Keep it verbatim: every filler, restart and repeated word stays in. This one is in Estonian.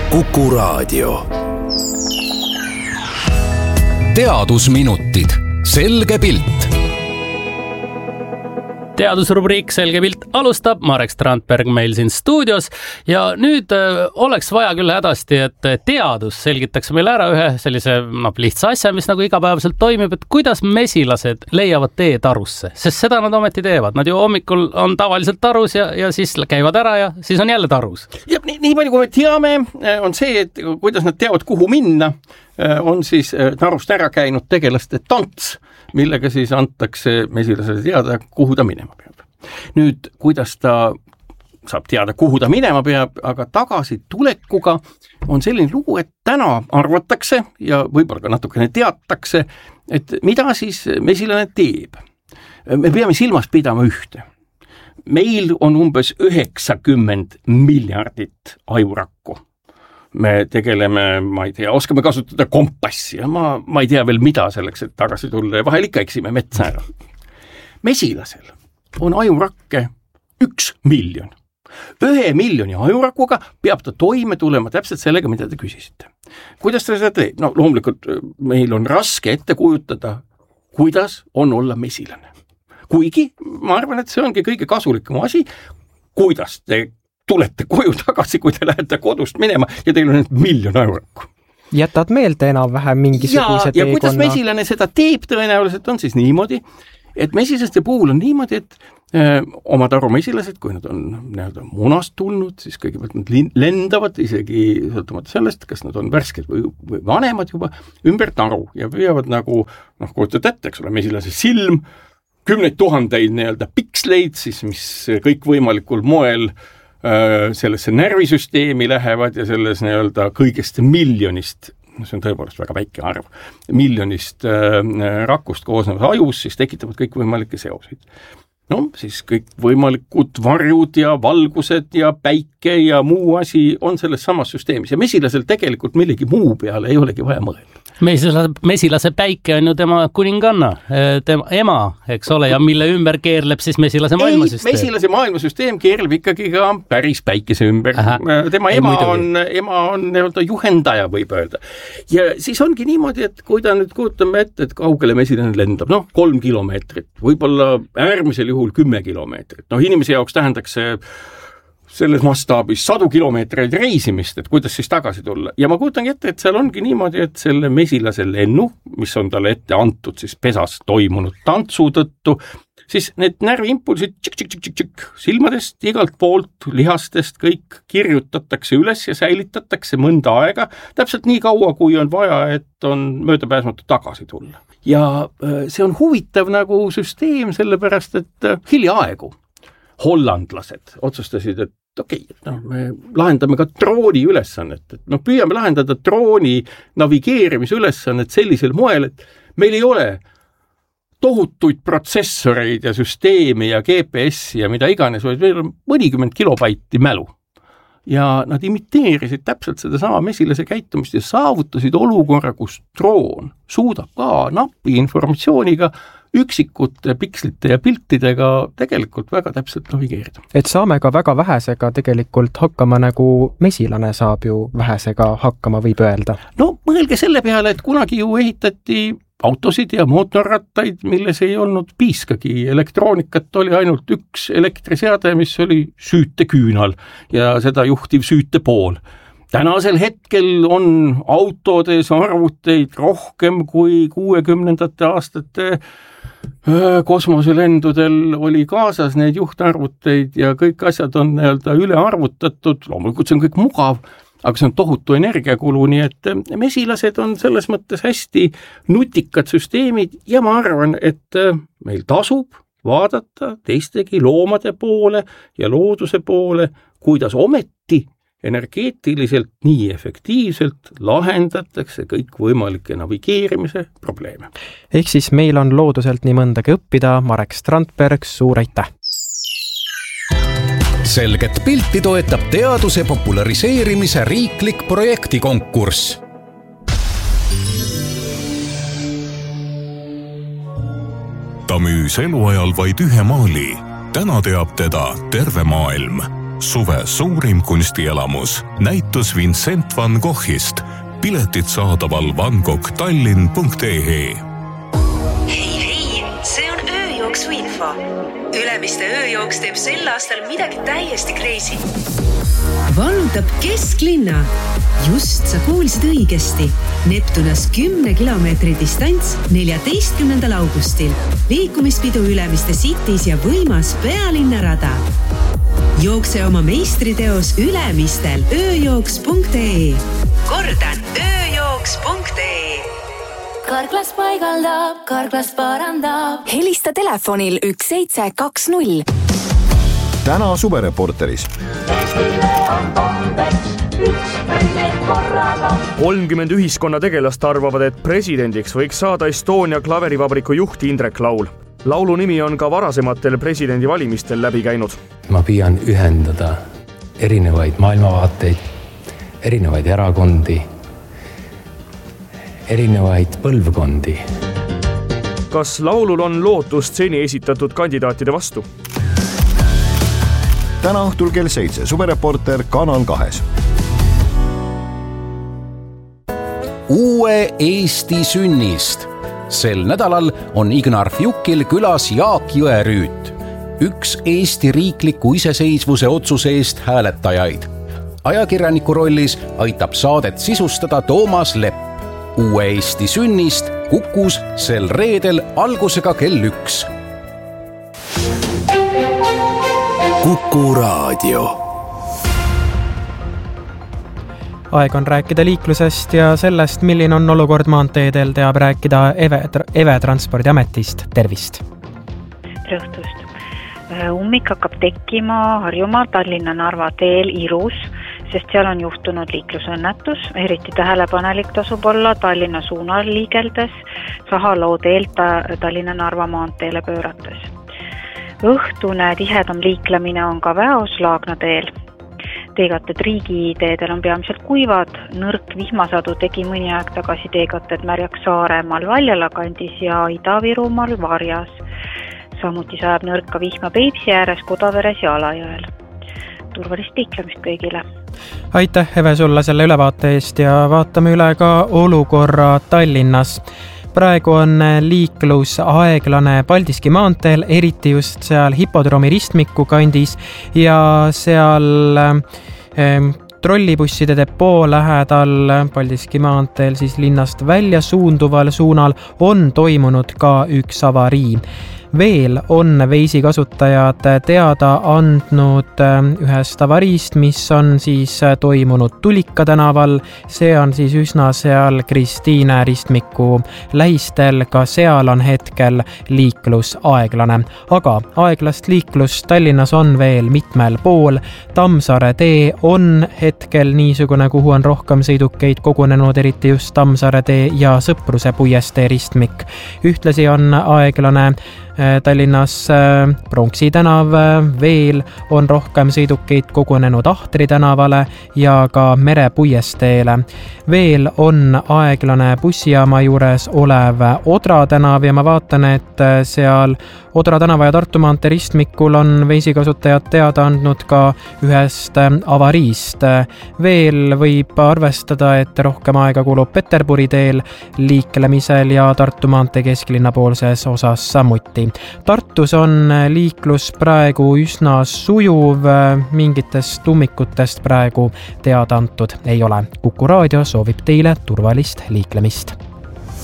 Kuku Raadio. Teadusminutid. Selge pilt. Teadusrubriik Selge pilt alustab, Marek Strandberg meil siin stuudios ja nüüd äh, oleks vaja küll hädasti, et teadus selgitaks meile ära ühe sellise no, lihtsa asja, mis nagu igapäevaselt toimib, et kuidas mesilased leiavad tee tarusse, sest seda nad ometi teevad. Nad ju hommikul on tavaliselt tarus ja, ja siis käivad ära ja siis on jälle tarus. Ja nii, nii palju, kui me teame, on see, et kuidas nad teavad, kuhu minna, on siis tarust ära käinud tegelaste tants, millega siis antakse mesilasele teada, kuhu ta minema peab. Nüüd, kuidas ta saab teada, kuhu ta minema peab, aga tagasi tulekuga on selline lugu, et täna arvatakse ja võib-olla ka natukene teatakse, et mida siis mesilane teeb. Me peame silmas pidama ühte. Meil on umbes üheksakümmend miljardit ajurakku. Me tegeleme, ma ei tea, oskame kasutada kompassi ja ma, ma ei tea veel mida selleks, et tagasi tulla ja vahel ikka eksime metsa ära. Mesilasel on ajurakke üks miljon. Ühe miljoni ajurakuga peab ta toime tulema täpselt sellega, mida te küsisite. Kuidas ta seda teeb? No loomulikult meil on raske ette kujutada, kuidas on olla mesilane. Kuigi ma arvan, et see ongi kõige kasulikum asi, kuidas te tulete koju tagasi, kui te lähete kodust minema ja teil on nüüd miljon ajurakku. Jätad meelde enam vähem mingisuguse teekonna. Ja kuidas mesilane seda teeb tõenäoliselt on siis niimoodi, et mesilaste puhul on niimoodi, et öö, oma taru mesilased, kui nad on nii-öelda munast tulnud, siis kõigepealt nad lendavad isegi sõltumata sellest, kas nad on värsked või, või vanemad juba ümber taru ja püüavad nagu, noh, kujutad ette, eks ole, mesilase silm, kümneid tuhandeid nii-öelda piksleid, siis mis kõik võimalikul moel sellesse närvisüsteemi lähevad ja selles nii-öelda kõigest miljonist, see on tõepoolest väga väike arv, miljonist äh, rakust koosnevad ajus, siis tekitavad kõik võimalikke seoseid. No, siis kõik võimalikud varjud ja valgused ja päike ja muu asi on selles samas süsteemis ja mesilasel tegelikult millegi muu peale ei olegi vaja mõelda. Mesilase, mesilase päike on ju tema kuninganna, tema ema, eks ole, ja mille ümber keerleb siis mesilase maailmasüsteem. Ei, mesilase maailmasüsteem keerleb ikkagi ka päris päikese ümber. Aha. Tema ema ei, on, ema on nii-öelda juhendaja, võib öelda. Ja siis ongi niimoodi, et kui ta nüüd kuutame ette, et kaugele mesilane lendab, noh, kolm kilomeetrit, võib-olla äärmisel juhul kümme kilomeetrit. Noh, inimese jaoks tähendaks see selles mastaabis sadu kilomeetreid reisimist, et kuidas siis tagasi tulla. Ja ma kuutangi ette, et seal ongi niimoodi, et selle mesilase lennu, mis on talle ette antud siis pesas toimunud tantsu tõttu, siis need närviimpulsid tšik, tšik, tšik, tšik, silmadest, igalt poolt, lihastest kõik kirjutatakse üles ja säilitatakse mõnda aega, täpselt nii kaua, kui on vaja, et on möödapääsmatu tagasi tulla. Ja see on huvitav nagu süsteem, sellepärast, et hiljaaegu hollandlased otsustasid, et okei, okay, no, me lahendame ka drooni ülesannet, et no püüame lahendada drooni navigeerimise ülesannet sellisel moel, et meil ei ole tohutuid protsessoreid ja süsteemi ja G P S-i ja mida iganes, vaid meil on mõnikümmend kilobaiti mälu. Ja nad imiteerisid täpselt seda sama mesilase käitumist ja saavutasid olukorra, kus droon suudab ka napi informatsiooniga üksikute pikslite ja piltidega tegelikult väga täpselt navigeerida. Et saame ka väga vähesega tegelikult hakkama, nagu mesilane saab ju vähesega hakkama, võib öelda. No mõelge selle peale, et kunagi ju ehitati autosid ja mootorrattaid, milles ei olnud piiskagi. Elektroonikat oli ainult üks elektriseade, mis oli süüteküünal ja seda juhtiv süütepool. Tänasel hetkel on autodes arvuteid rohkem kui kuuekümnendate aastate kosmoselendudel oli kaasas need juhtarvuteid ja kõik asjad on nii-öelda üle arvutatud, loomulikult see on kõik mugav, aga see on tohutu energiakulu, nii et mesilased on selles mõttes hästi nutikad süsteemid ja ma arvan, et meil tasub vaadata teistegi loomade poole ja looduse poole, kuidas ometi energeetiliselt nii efektiivselt lahendatakse kõik võimalike navigeerimise probleeme. Ehk siis meil on looduselt nii mõndagi õppida. Marek Strandberg, suur aitäh! Selget pilti toetab teaduse populariseerimise riiklik projektikonkurss. Ta müüs eluajal vaid ühe maali. Täna teab teda terve maailm. Suve suurim kunstielamus. Näitus Vincent van Goghist. Piletid saadaval van gogh tallinn punkt ee. Hei, hei, see on ööjooksu info. Ülemiste ööjooks teeb sel aastal midagi täiesti crazy. Vallutab kesklinna. Just sa kuulsid õigesti. Neptunas kümne kilomeetri distants neljateistkümnendal augustil. Liikumispidu Ülemiste Cities ja võimas pealinnarada. Jookse oma meistriteos Ülemistel ööjooks punkt ee. Kordan, ööjooks punkt ee. Karklas paigaldab, Karklas parandab. Helista telefonil üks seitse kaks null. Täna suvereporteris. kolmkümmend ühiskonna tegelast arvavad, et presidendiks võiks saada Estonia klaverivabriku juht Indrek Laul. Laulu nimi on ka varasematel presidendivalimistel läbi käinud. Ma püüan ühendada erinevaid maailmavaateid, erinevaid erakondi, erinevaid põlvkondi. Kas Laulul on lootust seni esitatud kandidaatide vastu? Täna õhtul kell seitse Suvereporter Kanal kahes. Uue Eesti sünnist. Sel nädalal on Ignar Fjukil külas Jaak Jõerüüt, üks Eesti riikliku iseseisvuse otsuse eest hääletajaid. Ajakirjaniku rollis aitab saadet sisustada Toomas Lepp. Uue Eesti sünnist Kukus sel reedel algusega kell üks. Kuku Raadio. Aeg on rääkida liiklusest ja sellest, milline on olukord maanteedel, teab rääkida Eve, Eve Transpordiametist. Tervist! Õhtust! Ummik hakkab tekkima Harjumaa Tallinna-Narva teel Irus, sest seal on juhtunud liiklusõnnetus. Eriti tähelepanelik tasub olla Tallinna suunal liigeldes, Sahaloo teelt Tallinna-Narva maanteele pöörates. Õhtune tihedam liiklemine on ka Väos Laagna teel. Teegated riigiteedel on peamiselt kuivad, nõrk vihmasadu tegi mõni aeg tagasi teegated märjaks Saaremaal Valjala kandis ja Ida-Virumaal Varjas. Samuti sajab nõrka vihma Peipsi ääres, Kodaveres ja Alajõel. Turvalist liiklemist kõigile. Aitäh, Eve, sulle selle ülevaate eest ja vaatame üle ka olukorra Tallinnas. Praegu on liiklus aeglane Paldiski maanteel, eriti just seal hipodroomi ristmiku kandis ja seal eh, trollibusside depoo lähedal Paldiski maanteel siis linnast välja suunduval suunal on toimunud ka üks avarii. Veel on Veisi kasutajad teada andnud ühest avariist, mis on siis toimunud Tulika tänaval. See on siis üsna seal Kristiine ristmiku lähistel, ka seal on hetkel liiklus aeglane. Aga aeglast liiklust Tallinnas on veel mitmel pool. Tammsaare tee on hetkel niisugune, kuhu on rohkem sõidukeid kogunenud, eriti just Tammsaare tee ja Sõpruse puiestee ristmik. Ühtlasi on aeglane Tallinnas Pronksi tänav, veel on rohkem sõidukeid kogunenud Ahtri tänavale ja ka Mere puiesteele. Veel on aeglane bussijaama juures olev Odra tänav ja ma vaatan, et seal Odra tänava ja Tartu maantee ristmikul on Veisi kasutajad teada andnud ka ühest avariist. Veel võib arvestada, et rohkem aega kulub Peterburi teel liiklemisel ja Tartu maantee kesklinna poolses osas samuti. Tartus on liiklus praegu üsna sujuv, mingitest tummikutest praegu teada antud ei ole. Kuku Raadio soovib teile turvalist liiklemist.